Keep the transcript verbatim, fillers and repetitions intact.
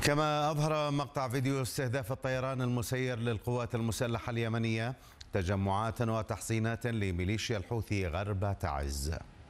كما أظهر مقطع فيديو استهداف الطيران المسير للقوات المسلحة اليمنية تجمعات وتحصينات لميليشيا الحوثي غرب تعز.